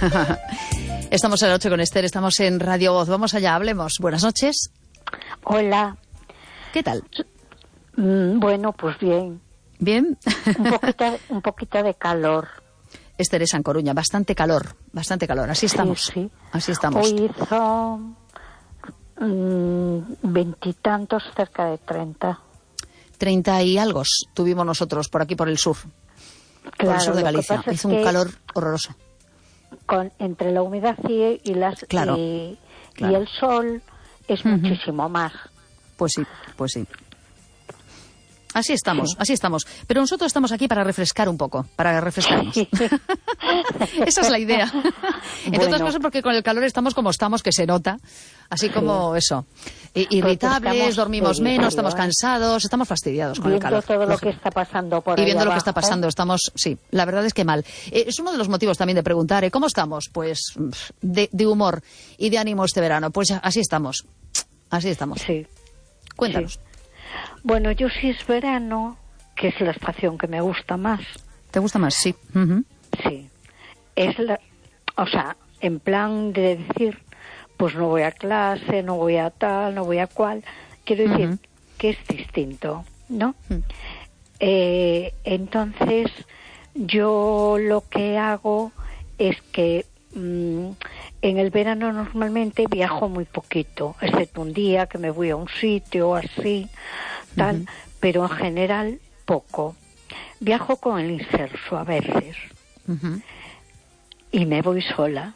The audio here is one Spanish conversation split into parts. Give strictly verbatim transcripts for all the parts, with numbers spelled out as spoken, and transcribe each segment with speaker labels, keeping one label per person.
Speaker 1: Estamos en la noche con Esther, estamos en Radio Voz. Vamos allá, hablemos. Buenas noches.
Speaker 2: Hola.
Speaker 1: ¿Qué tal?
Speaker 2: Mm, bueno, pues bien.
Speaker 1: ¿Bien?
Speaker 2: Un poquito, un poquito de calor.
Speaker 1: Esther es en Coruña, bastante calor, bastante calor. Así estamos.
Speaker 2: Sí, sí.
Speaker 1: Así estamos.
Speaker 2: Hoy hizo veintitantos, mm, cerca de treinta.
Speaker 1: Treinta y algo tuvimos nosotros por aquí, por el sur.
Speaker 2: Claro,
Speaker 1: por el sur de Galicia.
Speaker 2: Es
Speaker 1: hizo un calor horroroso.
Speaker 2: Con, entre la humedad y, y, las,
Speaker 1: claro,
Speaker 2: y,
Speaker 1: claro.
Speaker 2: y el sol es uh-huh. muchísimo más.
Speaker 1: Pues sí, pues sí. Así estamos, sí. así estamos. Pero nosotros estamos aquí para refrescar un poco, para refrescarnos. Esa es la idea. Entre bueno. otras cosas porque con el calor estamos como estamos, que se nota. Así como sí. eso. Irritables, dormimos menos, estamos cansados, estamos fastidiados con
Speaker 2: viendo
Speaker 1: el calor.
Speaker 2: todo lo que está pasando por
Speaker 1: Y viendo
Speaker 2: ahí
Speaker 1: lo
Speaker 2: abajo.
Speaker 1: que está pasando, estamos, sí, la verdad es que mal. Eh, es uno de los motivos también de preguntar, ¿eh? ¿Cómo estamos? Pues de, de humor y de ánimo este verano. Pues así estamos, así estamos.
Speaker 2: Sí.
Speaker 1: Cuéntanos.
Speaker 2: Sí. Bueno, yo sí es verano, que es la estación que me gusta más.
Speaker 1: ¿Te gusta más? Sí. Uh-huh.
Speaker 2: Sí. Es la, o sea, en plan de decir, pues no voy a clase, no voy a tal, no voy a cual. Quiero decir uh-huh. que es distinto, ¿no? Uh-huh. Eh, entonces, yo lo que hago es que mmm, en el verano normalmente viajo muy poquito, excepto un día que me voy a un sitio así, tal, uh-huh. pero en general poco. Viajo con el inserso a veces uh-huh. y me voy sola.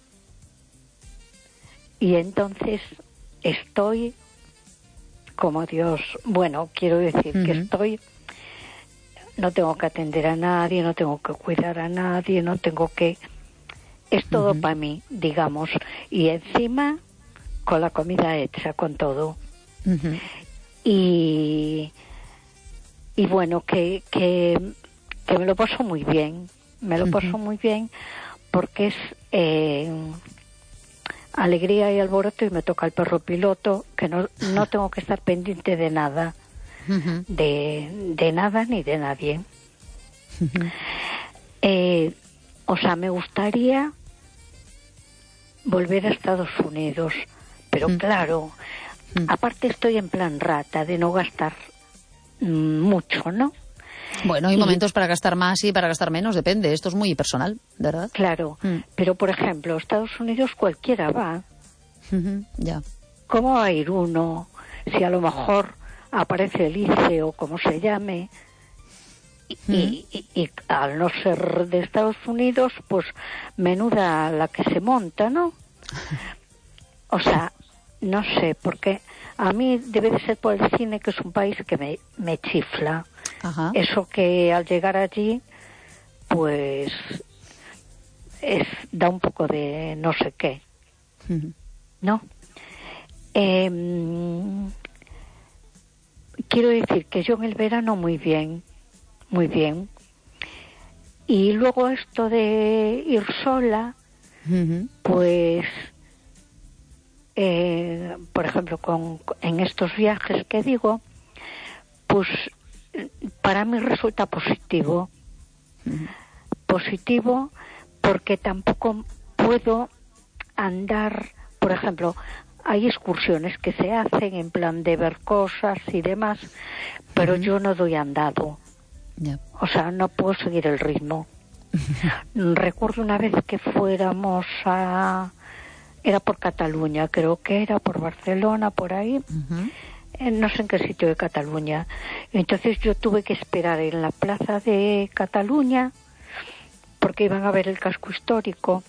Speaker 2: Y entonces estoy como Dios, bueno, quiero decir uh-huh. que estoy, no tengo que atender a nadie, no tengo que cuidar a nadie, no tengo que... Es todo uh-huh. para mí, digamos. Y encima, con la comida hecha, con todo.
Speaker 1: Uh-huh.
Speaker 2: Y, y bueno, que, que, que me lo paso muy bien. Me lo uh-huh. paso muy bien porque es eh, alegría y alboroto y me toca el perro piloto, que no, no tengo que estar pendiente de nada. Uh-huh. De, de nada ni de nadie. Uh-huh. Eh, o sea, me gustaría volver a Estados Unidos, pero mm. claro, mm. aparte estoy en plan rata de no gastar mm, mucho, ¿no?
Speaker 1: Bueno, hay
Speaker 2: y,
Speaker 1: momentos para gastar más y para gastar menos, depende, esto es muy personal, ¿verdad?
Speaker 2: Claro, mm. pero por ejemplo, Estados Unidos cualquiera va.
Speaker 1: Uh-huh, ya.
Speaker 2: ¿Cómo va a ir uno si a lo mejor aparece el I C E o como se llame? Y, mm. y, y, y al no ser de Estados Unidos, pues menuda la que se monta, ¿no? O sea, no sé, porque a mí debe de ser por el cine, que es un país que me, me chifla.
Speaker 1: Ajá.
Speaker 2: Eso que al llegar allí, pues es da un poco de no sé qué,
Speaker 1: mm.
Speaker 2: ¿no? Eh, quiero decir que yo en el verano muy bien, muy bien. Y luego esto de ir sola,
Speaker 1: uh-huh.
Speaker 2: pues, eh, por ejemplo, con, en estos viajes que digo, pues para mí resulta positivo. Uh-huh. Positivo porque tampoco puedo andar, por ejemplo, hay excursiones que se hacen en plan de ver cosas y demás, pero uh-huh. yo no doy andado.
Speaker 1: Yeah.
Speaker 2: O sea, no puedo seguir el ritmo. Recuerdo una vez que fuéramos a... Era por Cataluña, creo que era por Barcelona, por ahí.
Speaker 1: Uh-huh.
Speaker 2: Eh, no sé en qué sitio de Cataluña. Entonces yo tuve que esperar en la plaza de Cataluña porque iban a ver el casco histórico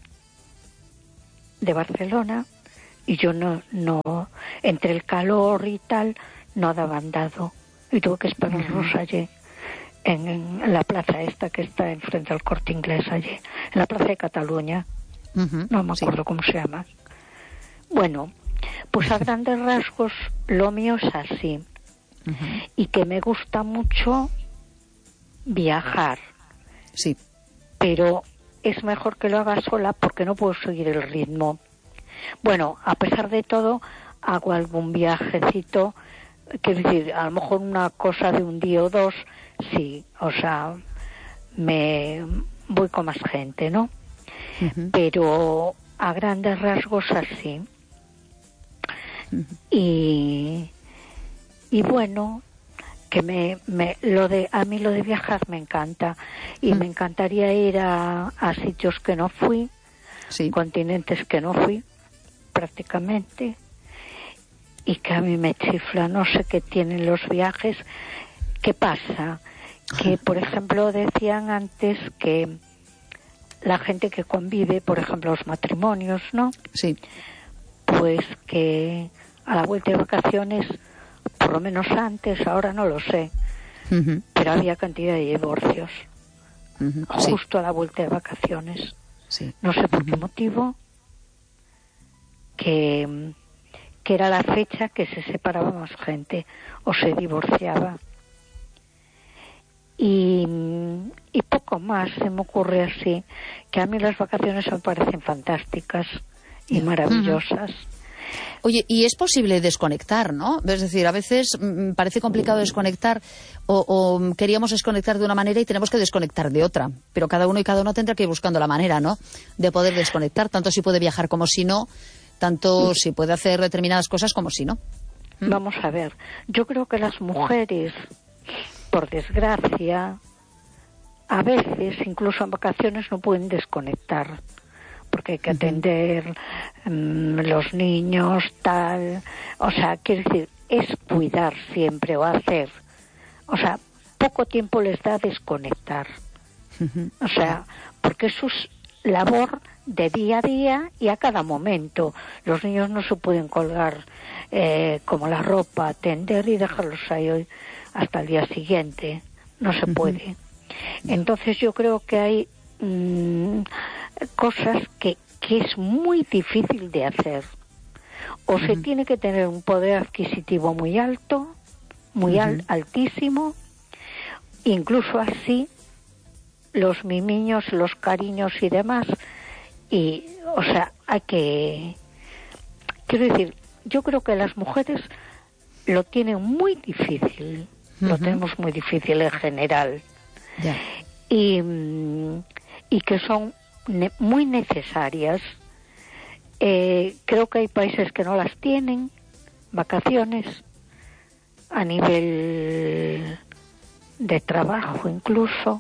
Speaker 2: de Barcelona y yo no, no entre el calor y tal, no daba andado. Y tuve que esperarlos uh-huh. allí. En, en la plaza esta que está enfrente al Corte Inglés allí, en la plaza de Cataluña,
Speaker 1: uh-huh,
Speaker 2: no me acuerdo sí. cómo se llama. Bueno, pues a grandes rasgos lo mío es así, uh-huh. y que me gusta mucho viajar,
Speaker 1: sí,
Speaker 2: pero es mejor que lo haga sola porque no puedo seguir el ritmo. Bueno, a pesar de todo, hago algún viajecito, quiero decir, a lo mejor una cosa de un día o dos. Sí, o sea, me voy con más gente, ¿no? Uh-huh. Pero a grandes rasgos así. Uh-huh. Y, y bueno, que me, me lo de a mí lo de viajar me encanta y uh-huh. me encantaría ir a, a sitios que no fui, sí. continentes que no fui prácticamente, y que a mí me chifla, no sé qué tienen los viajes. ¿Qué pasa? Que, por ejemplo, decían antes que la gente que convive, por ejemplo, los matrimonios, ¿no?
Speaker 1: Sí.
Speaker 2: Pues que a la vuelta de vacaciones, por lo menos antes, ahora no lo sé, uh-huh. pero había cantidad de divorcios, uh-huh. justo sí. a la vuelta de vacaciones.
Speaker 1: Sí.
Speaker 2: No sé por uh-huh. qué motivo, que, que era la fecha que se separaba más gente o se divorciaba. Y, y poco más se me ocurre así, que a mí las vacaciones me parecen fantásticas y maravillosas.
Speaker 1: Uh-huh. Oye, y es posible desconectar, ¿no? Es decir, a veces mm, parece complicado desconectar o, o queríamos desconectar de una manera y tenemos que desconectar de otra, pero cada uno y cada uno tendrá que ir buscando la manera, ¿no?, de poder desconectar, tanto si puede viajar como si no, tanto si puede hacer determinadas cosas como si no.
Speaker 2: ¿Mm? Vamos a ver, yo creo que las mujeres, por desgracia, a veces, incluso en vacaciones, no pueden desconectar, porque hay que atender um, los niños, tal. O sea, quiere decir, es cuidar siempre o hacer. O sea, poco tiempo les da desconectar. O sea, porque eso es labor de día a día y a cada momento. Los niños no se pueden colgar eh, como la ropa, atender y dejarlos ahí hoy hasta el día siguiente, no se puede. Entonces yo creo que hay mmm, cosas que, que es muy difícil de hacer. O uh-huh. se tiene que tener un poder adquisitivo muy alto, muy uh-huh. al, altísimo, incluso así los mimiños, los cariños y demás, y o sea, hay que, quiero decir, yo creo que las mujeres lo tienen muy difícil. Uh-huh. Lo tenemos muy difícil en general.
Speaker 1: Yeah.
Speaker 2: Y, y que son ne- muy necesarias. Eh, creo que hay países que no las tienen, vacaciones, a nivel de trabajo incluso,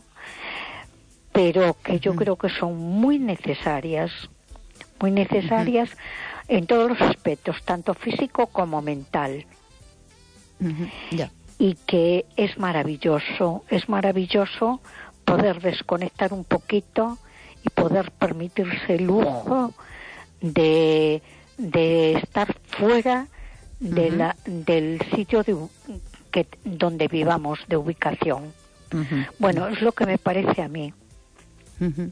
Speaker 2: pero que yo uh-huh. creo que son muy necesarias, muy necesarias uh-huh. en todos los aspectos, tanto físico como mental.
Speaker 1: Uh-huh. Yeah.
Speaker 2: Y que es maravilloso, es maravilloso poder desconectar un poquito y poder permitirse el lujo de, de estar fuera de uh-huh. la, del sitio de, que, donde vivamos, de ubicación. Uh-huh. Bueno, es lo que me parece a mí. Uh-huh.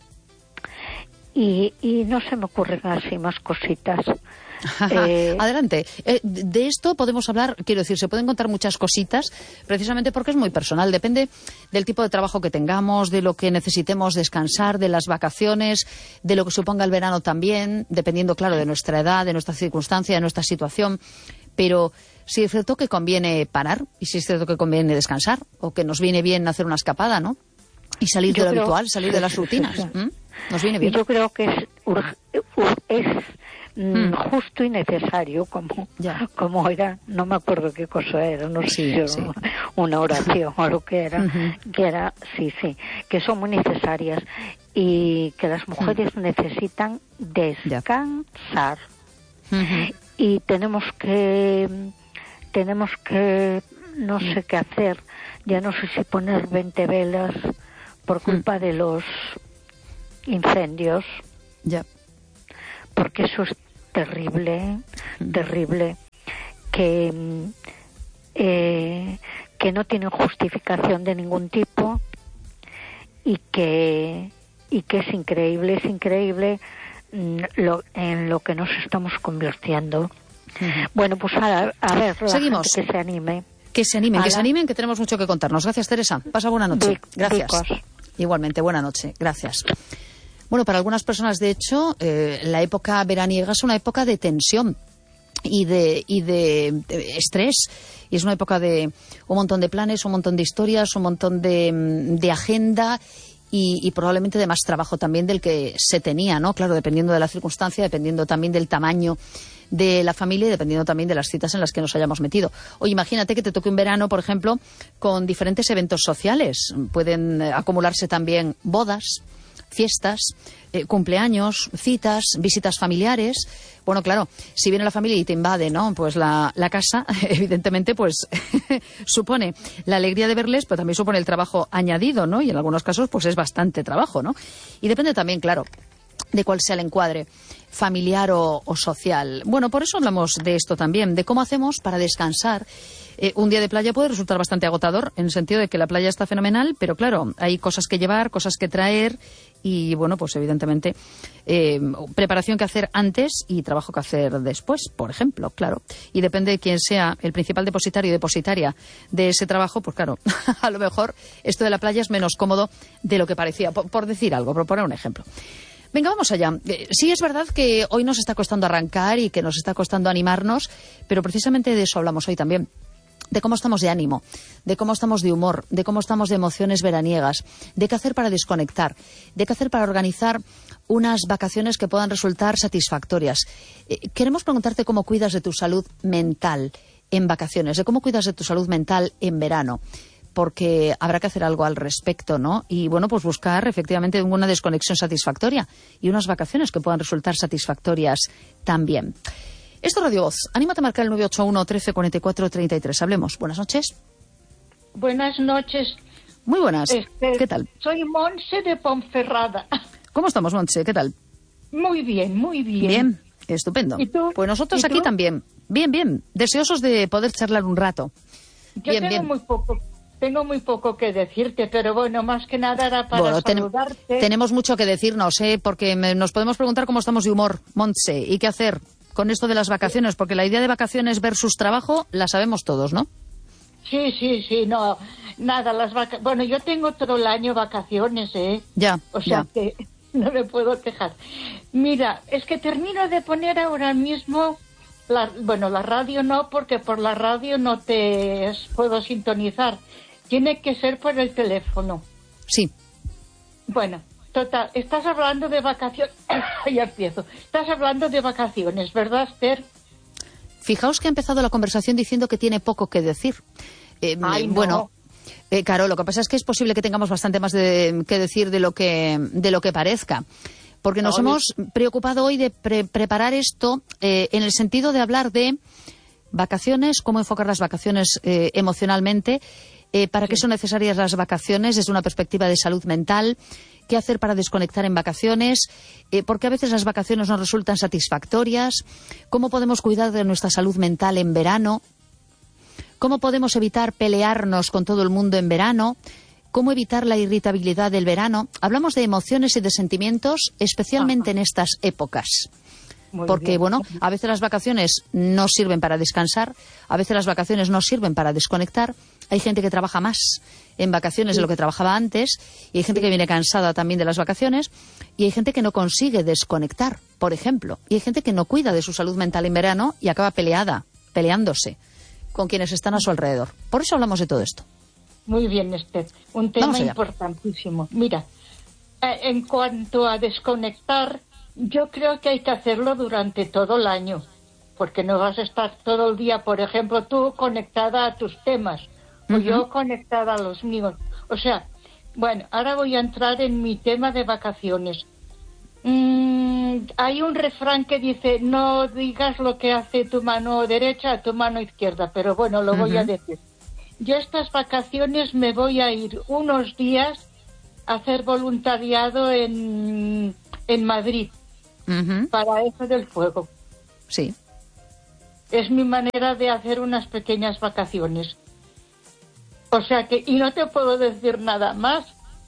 Speaker 2: Y, y no se me ocurren así más cositas.
Speaker 1: Eh... Adelante. Eh, de esto podemos hablar, quiero decir, se pueden contar muchas cositas, precisamente porque es muy personal. Depende del tipo de trabajo que tengamos, de lo que necesitemos descansar, de las vacaciones, de lo que suponga el verano también, dependiendo, claro, de nuestra edad, de nuestra circunstancia, de nuestra situación. Pero sí es cierto que conviene parar y sí es cierto que conviene descansar o que nos viene bien hacer una escapada, ¿no? Y salir
Speaker 2: yo
Speaker 1: de lo
Speaker 2: creo,
Speaker 1: habitual, salir
Speaker 2: sí,
Speaker 1: de las
Speaker 2: sí,
Speaker 1: rutinas.
Speaker 2: sí, sí.
Speaker 1: ¿Mm? Nos viene bien.
Speaker 2: Yo creo que es, urg, ur, es mm. justo y necesario, como, como era, no me acuerdo qué cosa era, no sé sí, si era sí. una oración o lo que era, uh-huh. que era, sí, sí, que son muy necesarias y que las mujeres uh-huh. necesitan descansar. Uh-huh. Y tenemos que, tenemos que, no uh-huh. sé qué hacer, ya no sé si poner veinte velas por culpa uh-huh. de los incendios.
Speaker 1: Ya.
Speaker 2: Porque eso es terrible, uh-huh. terrible, que, eh, que no tienen justificación de ningún tipo y que, y que es increíble, es increíble lo, en lo que nos estamos convirtiendo. Uh-huh. Bueno, pues a, a ver, la
Speaker 1: Seguimos.
Speaker 2: gente que se anime.
Speaker 1: Que se animen,
Speaker 2: Ala.
Speaker 1: que se animen, que tenemos mucho que contarnos. Gracias, Teresa. Pasa buena noche.
Speaker 2: Bic,
Speaker 1: Gracias.
Speaker 2: Bicos.
Speaker 1: Igualmente, buena noche. Gracias. Bueno, para algunas personas, de hecho, eh, la época veraniega es una época de tensión y de, y de, de estrés. Y es una época de un montón de planes, un montón de historias, un montón de, de agenda y, y probablemente de más trabajo también del que se tenía, ¿no? Claro, dependiendo de la circunstancia, dependiendo también del tamaño de la familia y dependiendo también de las citas en las que nos hayamos metido. Oye, imagínate que te toque un verano, por ejemplo, con diferentes eventos sociales. Pueden eh, acumularse también bodas, fiestas, eh, cumpleaños, citas, visitas familiares. Bueno, claro, si viene la familia y te invade, ¿no? Pues la, la casa, evidentemente, pues supone la alegría de verles, pero también supone el trabajo añadido, ¿no? Y en algunos casos, pues es bastante trabajo, ¿no? Y depende también, claro, de cuál sea el encuadre familiar o, o social. Bueno, por eso hablamos de esto también, de cómo hacemos para descansar. Eh, un día de playa puede resultar bastante agotador, en el sentido de que la playa está fenomenal, pero claro, hay cosas que llevar, cosas que traer y, bueno, pues evidentemente eh, preparación que hacer antes y trabajo que hacer después, por ejemplo, claro. Y depende de quién sea el principal depositario y depositaria de ese trabajo, pues claro, a lo mejor esto de la playa es menos cómodo de lo que parecía, por, por decir algo, por poner un ejemplo. Venga, vamos allá. Eh, sí es verdad que hoy nos está costando arrancar y que nos está costando animarnos, pero precisamente de eso hablamos hoy también. De cómo estamos de ánimo, de cómo estamos de humor, de cómo estamos de emociones veraniegas, de qué hacer para desconectar, de qué hacer para organizar unas vacaciones que puedan resultar satisfactorias. Eh, queremos preguntarte cómo cuidas de tu salud mental en vacaciones, de cómo cuidas de tu salud mental en verano, porque habrá que hacer algo al respecto, ¿no? Y, bueno, pues buscar efectivamente una desconexión satisfactoria y unas vacaciones que puedan resultar satisfactorias también. Esto es Radio Voz. Anímate a marcar el nueve ocho uno, trece, cuarenta y cuatro, treinta y tres. Hablemos. Buenas noches.
Speaker 3: Buenas noches.
Speaker 1: Muy buenas.
Speaker 3: Este,
Speaker 1: ¿Qué tal?
Speaker 3: Soy Monse de Ponferrada.
Speaker 1: ¿Cómo estamos, Monse? ¿Qué tal?
Speaker 3: Muy bien, muy bien.
Speaker 1: Bien, estupendo.
Speaker 3: ¿Y tú?
Speaker 1: Pues nosotros
Speaker 3: ¿Y
Speaker 1: aquí
Speaker 3: tú?
Speaker 1: también. Bien, bien. Deseosos de poder charlar un rato.
Speaker 3: Yo
Speaker 1: bien,
Speaker 3: tengo
Speaker 1: bien.
Speaker 3: muy poco, tengo muy poco que decirte, pero bueno, más que nada era para
Speaker 1: Bueno, ten-
Speaker 3: saludarte.
Speaker 1: tenemos mucho que decirnos, ¿eh? Porque me- nos podemos preguntar cómo estamos de humor, Montse, y qué hacer con esto de las vacaciones, porque la idea de vacaciones versus trabajo la sabemos todos, ¿no?
Speaker 3: Sí, sí, sí, no, nada, las vaca... Bueno, yo tengo todo el año vacaciones, ¿eh?
Speaker 1: Ya,
Speaker 3: O sea
Speaker 1: ya.
Speaker 3: que no me puedo quejar. Mira, es que termino de poner ahora mismo, la, bueno, la radio no, porque por la radio no te es- puedo sintonizar. Tiene que ser por el teléfono.
Speaker 1: Sí.
Speaker 3: Bueno, total, estás hablando de vacaciones. Ya empiezo. Estás hablando de vacaciones, ¿verdad, Esther?
Speaker 1: Fijaos que ha empezado la conversación diciendo que tiene poco que decir. Eh,
Speaker 3: Ay, no.
Speaker 1: Bueno, eh, claro, lo que pasa es que es posible que tengamos bastante más de, que decir de lo que, de lo que parezca. Porque nos
Speaker 3: Oye.
Speaker 1: hemos preocupado hoy de pre- preparar esto eh, en el sentido de hablar de vacaciones, cómo enfocar las vacaciones eh, emocionalmente, eh, para qué son necesarias las vacaciones desde una perspectiva de salud mental, qué hacer para desconectar en vacaciones, eh, por qué a veces las vacaciones no resultan satisfactorias, cómo podemos cuidar de nuestra salud mental en verano, cómo podemos evitar pelearnos con todo el mundo en verano, cómo evitar la irritabilidad del verano. Hablamos de emociones y de sentimientos, especialmente en estas épocas.
Speaker 3: Muy
Speaker 1: Porque,
Speaker 3: bien.
Speaker 1: bueno, a veces las vacaciones no sirven para descansar, a veces las vacaciones no sirven para desconectar. Hay gente que trabaja más en vacaciones de lo que trabajaba antes y hay gente que viene cansada también de las vacaciones y hay gente que no consigue desconectar, por ejemplo. Y hay gente que no cuida de su salud mental en verano y acaba peleada, peleándose con quienes están a su alrededor. Por eso hablamos de todo esto.
Speaker 3: Muy bien, Esther. Un tema
Speaker 1: Vamos allá.
Speaker 3: importantísimo. Mira, eh, en cuanto a desconectar, yo creo que hay que hacerlo durante todo el año, porque no vas a estar todo el día, por ejemplo, tú conectada a tus temas, o
Speaker 1: Ujú.
Speaker 3: yo conectada a los míos. O sea, bueno, ahora voy a entrar en mi tema de vacaciones. Mm, hay un refrán que dice, no digas lo que hace tu mano derecha a tu mano izquierda, pero bueno, lo voy a
Speaker 1: Ujú.
Speaker 3: decir. Yo estas vacaciones me voy a ir unos días a hacer voluntariado en, en Madrid
Speaker 1: Ujú.
Speaker 3: para eso del fuego.
Speaker 1: Sí.
Speaker 3: Es mi manera de hacer unas pequeñas vacaciones. O sea que, y no te puedo decir nada más.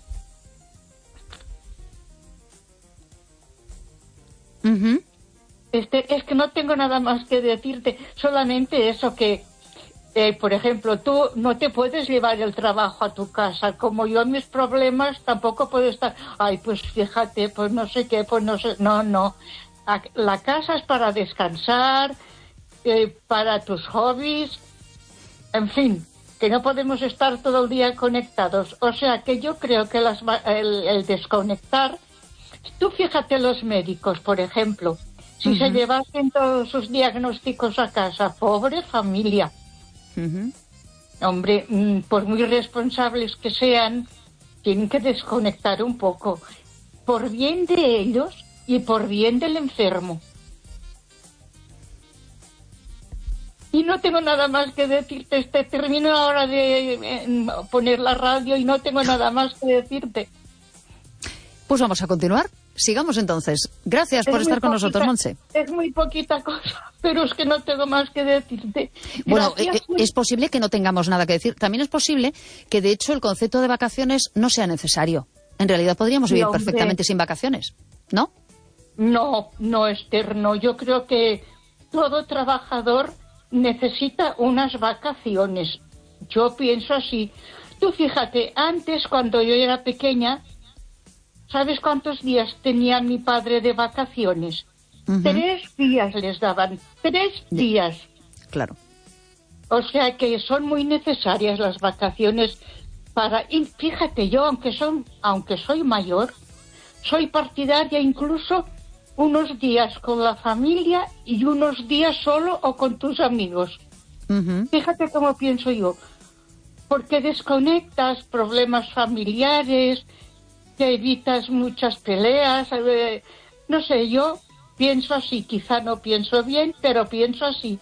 Speaker 1: Ujú.
Speaker 3: Este, es que no tengo nada más que decirte, solamente eso que, eh, por ejemplo, tú no te puedes llevar el trabajo a tu casa, como yo mis problemas tampoco puedo estar, ay, pues fíjate, pues no sé qué, pues no sé, no, no. A- La casa es para descansar, eh, para tus hobbies, en fin, que no podemos estar todo el día conectados. O sea que yo creo que las, el, el desconectar, tú fíjate los médicos, por ejemplo, si uh-huh. se llevasen todos sus diagnósticos a casa, pobre familia. Uh-huh. Hombre, por muy responsables que sean, tienen que desconectar un poco, por bien de ellos y por bien del enfermo. Y no tengo nada más que decirte. Este, termino ahora de eh, poner la radio y no tengo nada más que decirte.
Speaker 1: Pues vamos a continuar. Sigamos entonces. Gracias es por estar con poquita, nosotros, Montse.
Speaker 3: Es muy poquita cosa, pero es que no tengo más que decirte.
Speaker 1: Bueno, eh, es posible que no tengamos nada que decir. También es posible que, de hecho, el concepto de vacaciones no sea necesario. En realidad podríamos vivir sí, perfectamente sin vacaciones, ¿no?
Speaker 3: No, no, Esther, no. Yo creo que todo trabajador necesita unas vacaciones. Yo pienso así. Tú fíjate, antes cuando yo era pequeña, ¿sabes cuántos días tenía mi padre de vacaciones? Uh-huh. Tres días les daban. Tres días.
Speaker 1: Claro.
Speaker 3: O sea que son muy necesarias las vacaciones para... Y fíjate, yo aunque son, aunque soy mayor, soy partidaria incluso unos días con la familia y unos días solo o con tus amigos. Uh-huh. Fíjate cómo pienso yo. Porque desconectas problemas familiares, te evitas muchas peleas. Eh, no sé, yo pienso así. Quizá no pienso bien, pero pienso así.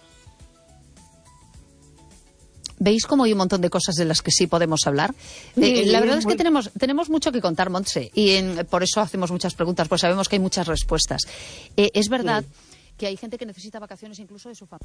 Speaker 1: ¿Veis cómo hay un montón de cosas de las que sí podemos hablar? Sí, eh, la verdad es que tenemos, tenemos mucho que contar, Montse, y en, por eso hacemos muchas preguntas, pues sabemos que hay muchas respuestas. Eh, es verdad sí. que hay gente que necesita vacaciones incluso de su familia.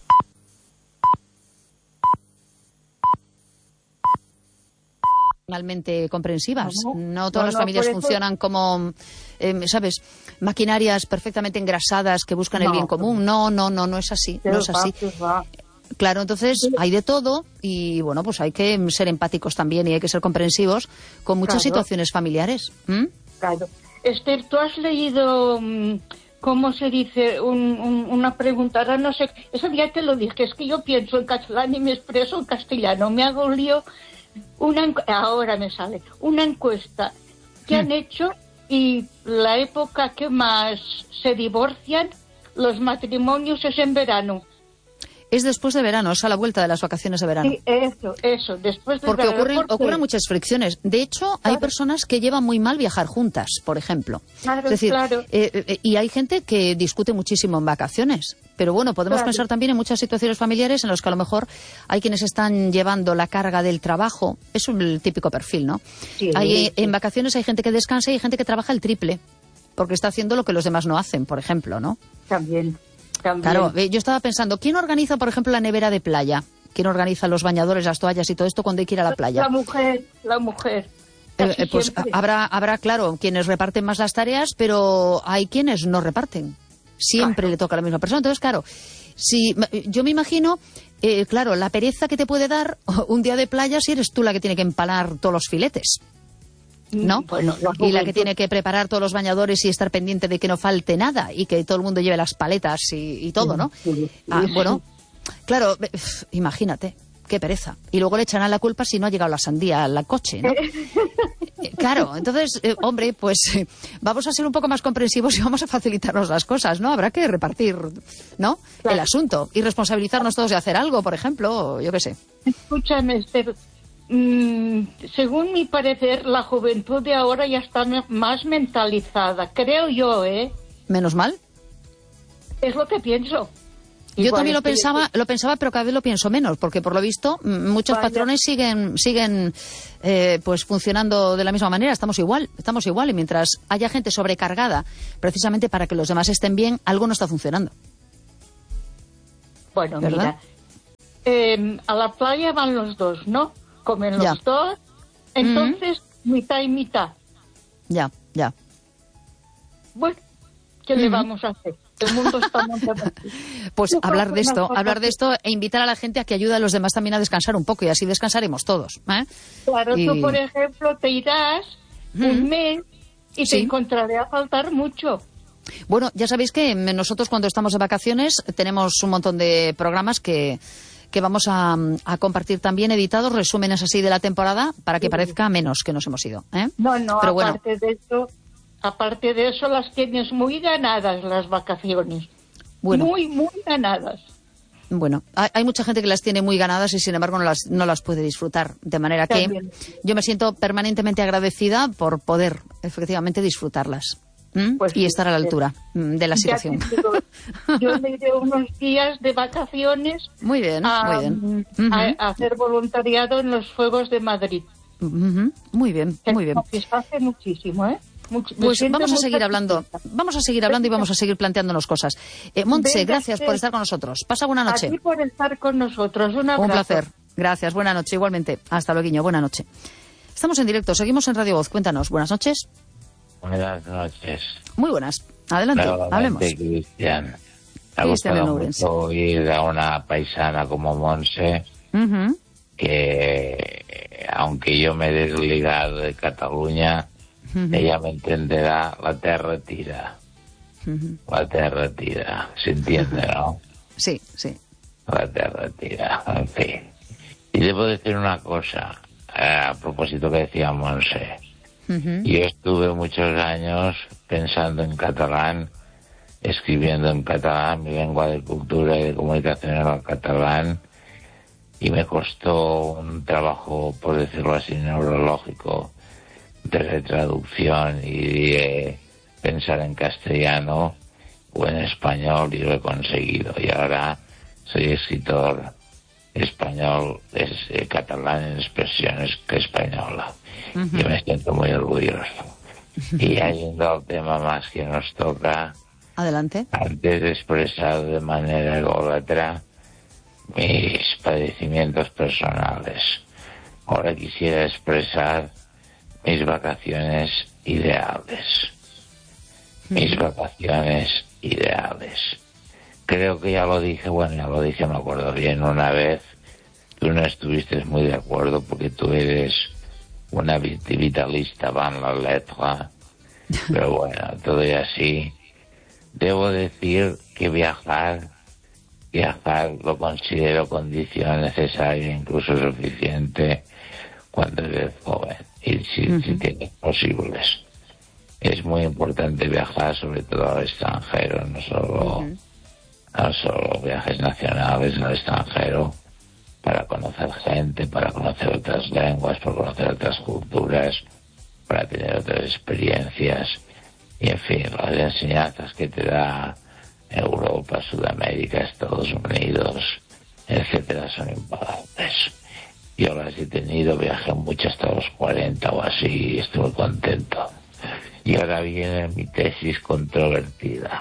Speaker 1: Realmente comprensivas. No, no todas no, las no, familias funcionan eso... como, eh, ¿sabes? Maquinarias perfectamente engrasadas que buscan no, el bien común. No, no, no, no es así. No es así. Va, Claro, entonces hay de todo y, bueno, pues hay que ser empáticos también y hay que ser comprensivos con muchas claro. situaciones familiares. ¿Mm?
Speaker 3: Claro. Esther, ¿tú has leído, cómo se dice, un, un, una pregunta? Ahora no sé, ese día te lo dije, es que yo pienso en catalán y me expreso en castellano, me hago un lío. Una, ahora me sale, una encuesta que hmm. han hecho y la época que más se divorcian los matrimonios es en verano.
Speaker 1: Es después de verano, es a la vuelta de las vacaciones de verano.
Speaker 3: Sí, eso, eso, después de
Speaker 1: porque
Speaker 3: verano.
Speaker 1: Ocurren, porque ocurren muchas fricciones. De hecho, claro. hay personas que llevan muy mal viajar juntas, por ejemplo.
Speaker 3: Claro,
Speaker 1: es decir,
Speaker 3: claro.
Speaker 1: Eh, eh, y hay gente que discute muchísimo en vacaciones. Pero bueno, podemos claro. pensar también en muchas situaciones familiares en las que a lo mejor hay quienes están llevando la carga del trabajo. Es un, el típico perfil, ¿no? Sí, hay, sí. En vacaciones hay gente que descansa y hay gente que trabaja el triple, porque está haciendo lo que los demás no hacen, por ejemplo, ¿no?
Speaker 3: También. También.
Speaker 1: Claro, yo estaba pensando, ¿quién organiza, por ejemplo, la nevera de playa? ¿Quién organiza los bañadores, las toallas y todo esto cuando hay que ir a la playa?
Speaker 3: La mujer, la mujer.
Speaker 1: Eh, eh, pues habrá, habrá, claro, quienes reparten más las tareas, pero hay quienes no reparten. Siempre claro. le toca a la misma persona. Entonces, claro, si yo me imagino, eh, claro, la pereza que te puede dar un día de playa si eres tú la que tiene que empalar todos los filetes. ¿No? Bueno, y la que tiene que preparar todos los bañadores y estar pendiente de que no falte nada y que todo el mundo lleve las paletas y, y todo, ¿no? Sí, sí, ah, sí. Bueno, claro, imagínate, qué pereza. Y luego le echarán la culpa si no ha llegado la sandía al coche, ¿no? Claro, entonces, eh, hombre, pues eh, vamos a ser un poco más comprensivos y vamos a facilitarnos las cosas, ¿no? Habrá que repartir, ¿no? Claro. El asunto y responsabilizarnos todos de hacer algo, por ejemplo, yo qué sé.
Speaker 3: Escúchame, Esther. Mm, según mi parecer, la juventud de ahora ya está más mentalizada, creo yo, ¿eh?
Speaker 1: ¿Menos mal?
Speaker 3: Es lo que pienso.
Speaker 1: Yo Igual también lo que... pensaba, lo pensaba, pero cada vez lo pienso menos, porque por lo visto muchos Vaya. patrones siguen, siguen, eh, pues funcionando de la misma manera. Estamos igual, estamos igual, y mientras haya gente sobrecargada, precisamente para que los demás estén bien, algo no está funcionando.
Speaker 3: Bueno, ¿verdad? Mira, eh, a la playa van los dos, ¿no? Comen los ya. dos, entonces mm-hmm. mitad y mitad.
Speaker 1: Ya, ya.
Speaker 3: Bueno, ¿qué mm-hmm. le vamos a hacer? El mundo está montado así.
Speaker 1: Pues Yo hablar de esto, hablar de esto e invitar a la gente a que ayude a los demás también a descansar un poco y así descansaremos todos. ¿eh?
Speaker 3: Claro,
Speaker 1: y...
Speaker 3: tú por ejemplo te irás mm-hmm. un mes y sí. te encontraré a faltar mucho.
Speaker 1: Bueno, ya sabéis que nosotros cuando estamos de vacaciones tenemos un montón de programas que... que vamos a, a compartir también editados, resúmenes así de la temporada, para que parezca menos que nos hemos ido, ¿eh?
Speaker 3: No, no,
Speaker 1: Pero
Speaker 3: aparte
Speaker 1: bueno.
Speaker 3: de eso, aparte de eso las tienes muy ganadas las vacaciones.
Speaker 1: Bueno.
Speaker 3: Muy, muy ganadas.
Speaker 1: Bueno, hay, hay mucha gente que las tiene muy ganadas y sin embargo no las, no las puede disfrutar. De manera que
Speaker 3: También.
Speaker 1: yo me siento permanentemente agradecida por poder efectivamente disfrutarlas. ¿m?
Speaker 3: Pues
Speaker 1: y
Speaker 3: sí,
Speaker 1: estar a la
Speaker 3: sí.
Speaker 1: altura mm, de la
Speaker 3: Ya
Speaker 1: situación.
Speaker 3: te digo, yo me iré unos días de vacaciones
Speaker 1: Muy bien,
Speaker 3: a,
Speaker 1: muy bien.
Speaker 3: a-
Speaker 1: Ujú.
Speaker 3: a hacer voluntariado en los Fuegos de Madrid.
Speaker 1: Ujú. Muy bien,
Speaker 3: Que
Speaker 1: muy bien.
Speaker 3: me satisface muchísimo, ¿eh? Much- me
Speaker 1: Pues
Speaker 3: siento
Speaker 1: vamos a
Speaker 3: muy
Speaker 1: seguir hablando,
Speaker 3: satisfecha.
Speaker 1: vamos a seguir hablando y vamos a seguir planteándonos cosas. Eh, Montse,
Speaker 3: Venga,
Speaker 1: gracias
Speaker 3: sí.
Speaker 1: por estar con nosotros. Pasa buena
Speaker 3: A
Speaker 1: noche.
Speaker 3: ti por estar con nosotros. Un abrazo.
Speaker 1: Un placer. Gracias, buena noche igualmente. Hasta luego, buena noche. Estamos en directo, seguimos en Radio Voz. Cuéntanos, buenas noches.
Speaker 4: Buenas noches.
Speaker 1: Muy buenas. Adelante,
Speaker 4: Nuevamente,
Speaker 1: hablemos.
Speaker 4: Cristian. Me ha
Speaker 1: Cristian en
Speaker 4: gustado
Speaker 1: Ourense.
Speaker 4: mucho oír a una paisana como Montse,
Speaker 1: Ujú.
Speaker 4: que aunque yo me he desligado de Cataluña,
Speaker 1: Ujú.
Speaker 4: ella me entenderá, la terra tira.
Speaker 1: Ujú.
Speaker 4: La terra tira. ¿Se entiende, no?
Speaker 1: Sí, sí.
Speaker 4: La terra tira, en fin. Y debo decir una cosa, a propósito que decía Montse.
Speaker 1: Ujú.
Speaker 4: Yo estuve muchos años pensando en catalán, escribiendo en catalán, mi lengua de cultura y de comunicación era el catalán, y me costó un trabajo, por decirlo así, neurológico, de retraducción y de pensar en castellano o en español, y lo he conseguido. Y ahora soy escritor español, es, eh, catalán en expresiones que española.
Speaker 1: Ujú.
Speaker 4: Y me siento muy orgulloso. Y yendo al tema más que nos toca,
Speaker 1: Adelante.
Speaker 4: antes he expresado de manera ególatra mis padecimientos personales. Ahora quisiera expresar mis vacaciones ideales. Mis vacaciones ideales. Creo que ya lo dije, bueno, ya lo dije, me acuerdo bien una vez. Tú no estuviste muy de acuerdo porque tú eres una vit- vitalista van la letra, pero bueno, todo y así. Debo decir que viajar, viajar lo considero condición necesaria, incluso suficiente, cuando eres joven y si,
Speaker 1: Ujú.
Speaker 4: si tienes posibles. Es muy importante viajar, sobre todo al extranjero, no solo,
Speaker 1: Ujú.
Speaker 4: no solo viajes nacionales al extranjero, para conocer gente, para conocer otras lenguas, para conocer otras culturas, para tener otras experiencias, y en fin, las enseñanzas que te da Europa, Sudamérica, Estados Unidos, etcétera, son impagables. Yo las he tenido, viajé mucho hasta los cuarenta o así, y estuve contento. Y ahora viene mi tesis controvertida.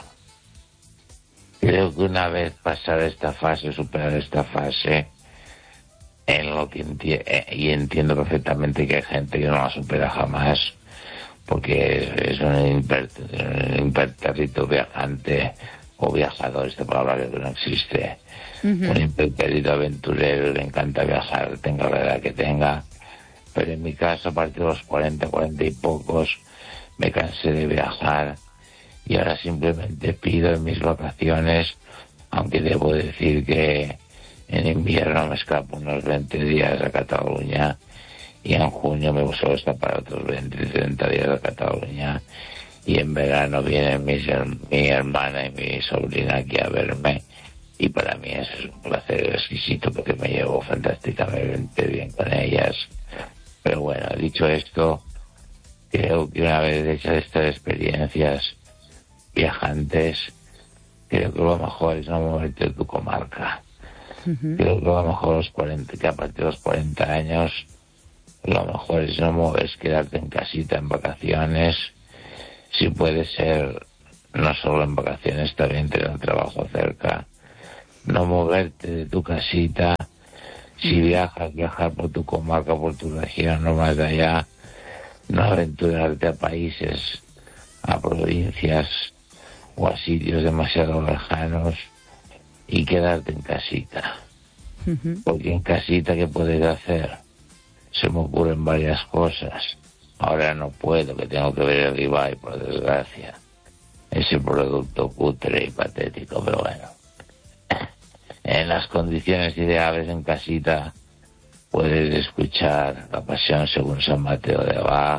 Speaker 4: Creo que una vez pasada esta fase, superar esta fase, en lo que enti- eh, y entiendo perfectamente que hay gente que no la supera jamás, porque es, es un imper- un impertérrito viajante o viajador, esta palabra que no existe,
Speaker 1: Ujú.
Speaker 4: un impertérrito aventurero, le encanta viajar, tenga la edad que tenga, pero en mi caso a partir de los cuarenta, cuarenta y pocos me cansé de viajar y ahora simplemente pido en mis vacaciones, aunque debo decir que en invierno me escapo unos veinte días a Cataluña y en junio me suelo escapar otros veinte, treinta días a Cataluña, y en verano vienen mis, her- mi hermana y mi sobrina aquí a verme, y para mí eso es un placer exquisito porque me llevo fantásticamente bien con ellas. Pero bueno, dicho esto, creo que una vez hechas estas experiencias viajantes, creo que lo mejor es no moverte de tu comarca. Creo que lo mejor los cuarenta, que a partir de los cuarenta años, lo mejor es no mover, quedarte en casita en vacaciones. Si puede ser, no solo en vacaciones, también tener un trabajo cerca. No moverte de tu casita. Si viajas, viajar por tu comarca, por tu región, no más de allá. No aventurarte a países, a provincias o a sitios demasiado lejanos y quedarte en casita.
Speaker 1: Ujú.
Speaker 4: Porque en casita, ¿qué puedes hacer? Se me ocurren varias cosas. Ahora no puedo, que tengo que ver el Ibai, por desgracia. Ese producto cutre y patético, pero bueno. en las condiciones ideales en casita, puedes escuchar La Pasión según San Mateo de Bach,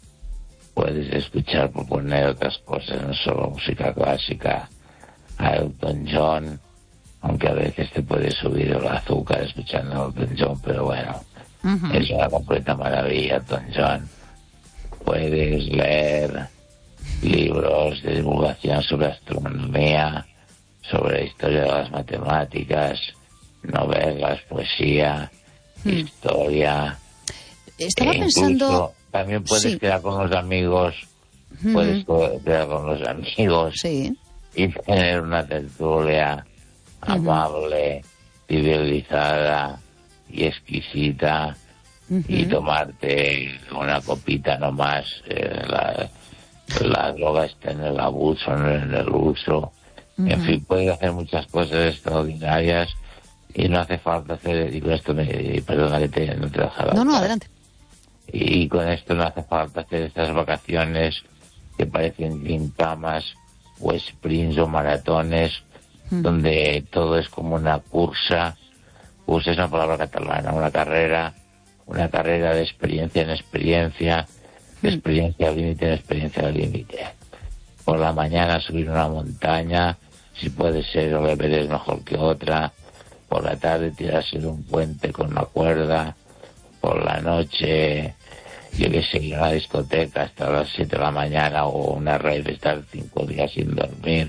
Speaker 4: puedes escuchar, por poner otras cosas, no solo música clásica, a Elton John, aunque a veces te puede subir el azúcar escuchando a Elton John, pero bueno, uh-huh. es una completa maravilla, Elton John. Puedes leer libros de divulgación sobre astronomía, sobre la historia de las matemáticas, novelas, poesía, hmm. historia.
Speaker 1: Estaba
Speaker 4: e
Speaker 1: pensando...
Speaker 4: También puedes
Speaker 1: sí.
Speaker 4: quedar con los amigos, hmm. puedes quedar con los amigos
Speaker 1: sí.
Speaker 4: y tener una tertulia hmm. amable, civilizada y exquisita, hmm. y tomarte una copita nomás. Eh, la, la droga está en el abuso, no en el uso. Uh-huh. En fin, puedes hacer muchas cosas extraordinarias y no hace falta hacer, y con esto me, perdona que te, no te dejará.
Speaker 1: No, no, adelante.
Speaker 4: Y con esto no hace falta hacer estas vacaciones que parecen gincamas o sprints o maratones, uh-huh. donde todo es como una cursa. Cursa es una palabra catalana, una carrera, una carrera de experiencia en experiencia, de experiencia al límite en experiencia al límite. Por la mañana subir una montaña, si puede ser o el Everest mejor que otra. Por la tarde tirarse de un puente con una cuerda. Por la noche, yo que sé, ir a una discoteca hasta las siete de la mañana o una rave, estar cinco días sin dormir.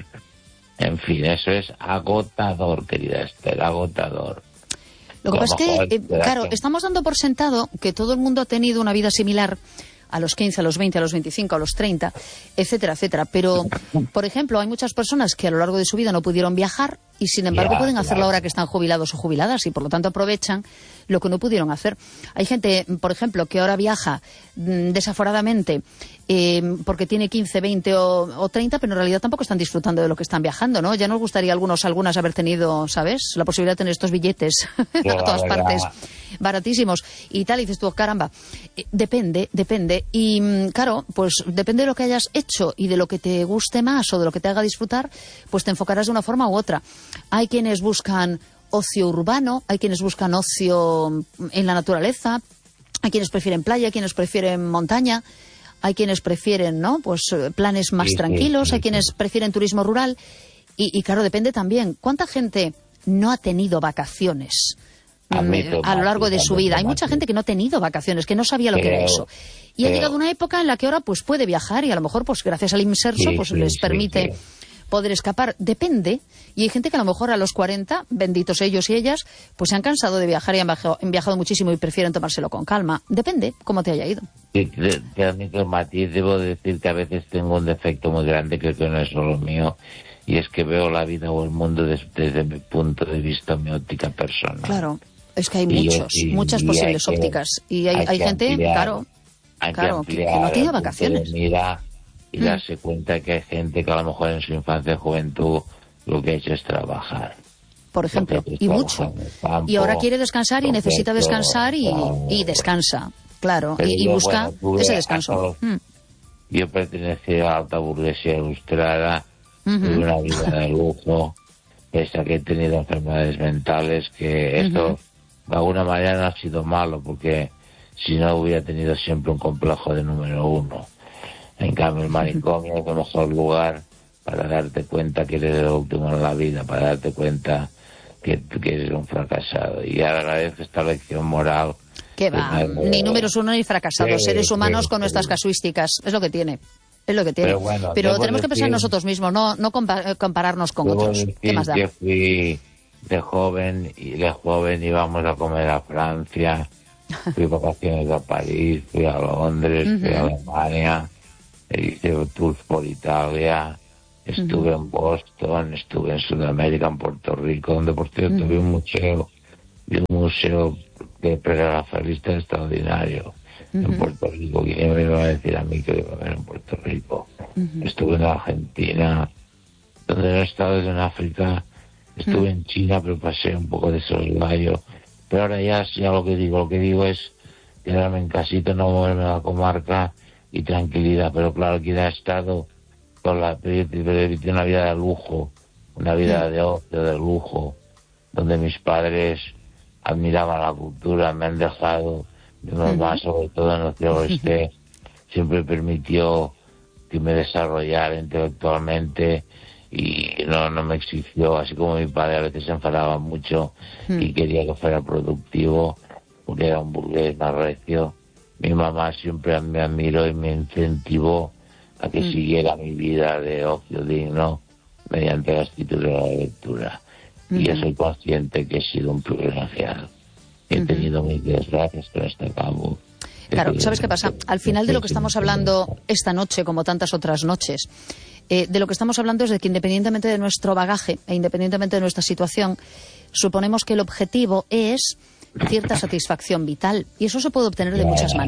Speaker 4: En fin, eso es agotador, querida Esther, agotador.
Speaker 1: Lo que pasa es que, eh, claro, estamos dando por sentado que todo el mundo ha tenido una vida similar a los quince, a los veinte, a los veinticinco, a los treinta, etcétera, etcétera. Pero, por ejemplo, hay muchas personas que a lo largo de su vida no pudieron viajar y, sin embargo, yeah, pueden hacerlo claro. ahora que están jubilados o jubiladas y, por lo tanto, aprovechan lo que no pudieron hacer. Hay gente, por ejemplo, que ahora viaja mmm, desaforadamente eh, porque tiene quince, veinte o, o treinta, pero en realidad tampoco están disfrutando de lo que están viajando, ¿no? Ya nos gustaría a algunos, algunas haber tenido, ¿sabes?, la posibilidad de tener estos billetes a todas partes, baratísimos y tal. Y dices tú, caramba, eh, depende, depende. Y, claro, pues depende de lo que hayas hecho y de lo que te guste más o de lo que te haga disfrutar, pues te enfocarás de una forma u otra. Hay quienes buscan ocio urbano, hay quienes buscan ocio en la naturaleza, hay quienes prefieren playa, hay quienes prefieren montaña, hay quienes prefieren, ¿no?, pues planes más sí, tranquilos, sí, sí, hay quienes prefieren turismo rural y, y, claro, depende también. ¿Cuánta gente no ha tenido vacaciones a, a lo largo de su vida? Hay mucha gente que no ha tenido vacaciones, que no sabía lo que era eso. Y ha llegado una época en la que ahora pues puede viajar y a lo mejor pues gracias al inserso pues les permite poder escapar. Depende. Y hay gente que a lo mejor a los cuarenta, benditos ellos y ellas, pues se han cansado de viajar y han viajado, han viajado muchísimo y prefieren tomárselo con calma. Depende cómo te haya ido.
Speaker 4: Sí, realmente, Matiz, debo decir que a veces tengo un defecto muy grande, creo que no es solo mío, y es que veo la vida o el mundo desde, desde mi punto de vista, mi óptica personal.
Speaker 1: Claro, es que hay y muchos, y, muchas y posibles que, ópticas. Y hay, hay, hay gente, ampliar, claro,
Speaker 4: hay
Speaker 1: claro
Speaker 4: que,
Speaker 1: que, que no tiene vacaciones.
Speaker 4: Mira, y mm. darse cuenta que hay gente que a lo mejor en su infancia y juventud lo que ha hecho es trabajar.
Speaker 1: Por ejemplo, y mucho. Campo, y ahora quiere descansar y necesita descansar y, y descansa, claro, y, y busca bueno, ese descanso.
Speaker 4: Los, mm. Yo pertenecía a la alta burguesía ilustrada, uh-huh. tuve una vida de lujo, pese a que he tenido enfermedades mentales, que esto uh-huh. de alguna manera no ha sido malo, porque si no hubiera tenido siempre un complejo de número uno. En cambio, el manicomio es el mejor lugar para darte cuenta que eres el último en la vida, para darte cuenta que, que eres un fracasado. Y agradezco esta lección moral.
Speaker 1: ¿Qué va? Me... Ni números uno ni fracasados, sí, seres humanos sí, con sí. nuestras casuísticas. Es lo que tiene. Es lo que tiene. Pero, bueno, Pero tenemos que pensar nosotros mismos, no, no compararnos con otros. ¿Qué más da?
Speaker 4: Yo fui de joven, y de joven íbamos a comer a Francia, fui a vacaciones a París, fui a Londres, uh-huh. fui a Alemania, hice tours por Italia, estuve uh-huh. en Boston, estuve en Sudamérica, en Puerto Rico, donde por cierto uh-huh. vi un museo, vi un museo de prerrafaelista extraordinario uh-huh. en Puerto Rico. ¿Quién me iba a decir a mí que iba a ver en Puerto Rico? Uh-huh. Estuve en Argentina, donde no he estado desde en África, estuve uh-huh. en China, pero pasé un poco de soslayo. Pero ahora ya, ya lo que digo, lo que digo es quedarme en casita, no moverme a la comarca y tranquilidad. Pero claro, quien ha estado con la una vida de lujo, una vida de ocio, de lujo, donde mis padres admiraban la cultura, me han dejado. Mi mamá, uh-huh. sobre todo en el cielo oeste, siempre permitió que me desarrollara intelectualmente y no, no me exigió, así como mi padre a veces se enfadaba mucho uh-huh. y quería que fuera productivo, porque era un burgués más recio. Mi mamá siempre me admiró y me incentivó a que uh-huh. siguiera mi vida de ocio digno mediante la escritura y la lectura. Uh-huh. Y yo soy consciente que he sido un privilegiado. He tenido mis desgracias, pero hasta acabo.
Speaker 1: Claro, ¿sabes qué pasa? Al final de lo que estamos hablando esta noche, como tantas otras noches, eh, de lo que estamos hablando es de que independientemente de nuestro bagaje e independientemente de nuestra situación, suponemos que el objetivo es cierta satisfacción vital. Y eso se puede obtener de muchas maneras.